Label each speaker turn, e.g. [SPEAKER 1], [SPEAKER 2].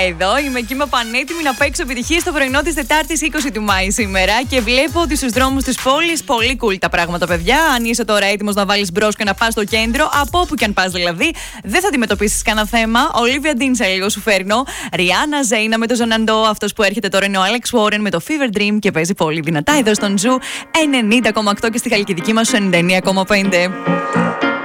[SPEAKER 1] Εδώ είμαι και είμαι πανέτοιμη να παίξω επιτυχία στο πρωινό της Τετάρτης 20 του Μάη σήμερα και βλέπω ότι στους δρόμους της πόλης πολύ cool τα πράγματα, παιδιά. Αν είσαι τώρα έτοιμος να βάλεις μπρος και να πας στο κέντρο, από όπου και αν πας δηλαδή, δεν θα αντιμετωπίσεις κανένα θέμα. Ολίβια Ντίν σε λίγο σου φέρνω. Ριάννα Ζέινα με το Ζωναντό. Αυτός που έρχεται τώρα είναι ο Άλεξ Βόρεν με το Fever Dream και παίζει πολύ δυνατά εδώ στον Ζου 90,8 και στη Χαλκιδική μας 99,5.